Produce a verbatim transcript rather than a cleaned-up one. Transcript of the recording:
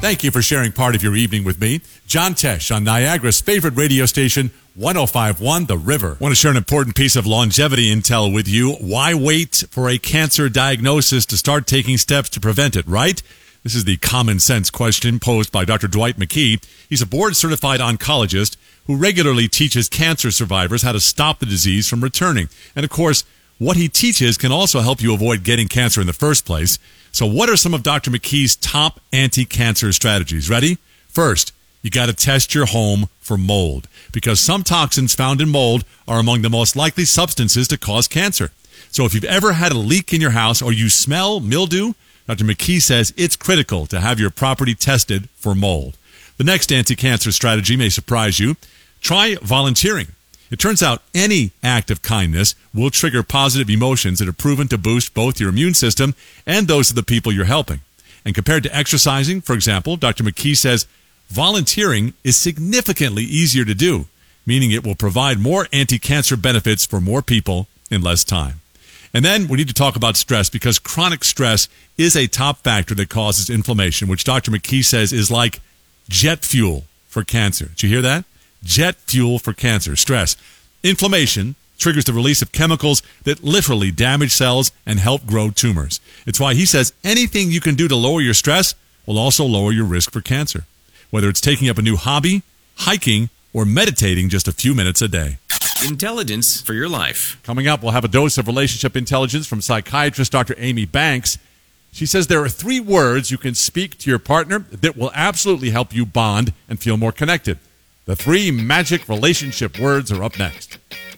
Thank you for sharing part of your evening with me. John Tesh on Niagara's favorite radio station, one oh five point one The River. I want to share an important piece of longevity intel with you. Why wait for a cancer diagnosis to start taking steps to prevent it, right? This is the common sense question posed by Doctor Dwight McKee. He's a board-certified oncologist who regularly teaches cancer survivors how to stop the disease from returning. And, of course, what he teaches can also help you avoid getting cancer in the first place. So what are some of Doctor McKee's top anti-cancer strategies? Ready? First, you got to test your home for mold, because some toxins found in mold are among the most likely substances to cause cancer. So if you've ever had a leak in your house or you smell mildew, Doctor McKee says it's critical to have your property tested for mold. The next anti-cancer strategy may surprise you. Try volunteering. It turns out any act of kindness will trigger positive emotions that are proven to boost both your immune system and those of the people you're helping. And compared to exercising, for example, Doctor McKee says volunteering is significantly easier to do, meaning it will provide more anti-cancer benefits for more people in less time. And then we need to talk about stress, because chronic stress is a top factor that causes inflammation, which Doctor McKee says is like jet fuel for cancer. Did you hear that? Jet fuel for cancer. Stress. Inflammation triggers the release of chemicals that literally damage cells and help grow tumors. It's why he says anything you can do to lower your stress will also lower your risk for cancer, whether it's taking up a new hobby, hiking, or meditating just a few minutes a day. Intelligence for your life. Coming up, we'll have a dose of relationship intelligence from psychiatrist Doctor Amy Banks. She says there are three words you can speak to your partner that will absolutely help you bond and feel more connected. The three magic relationship words are up next.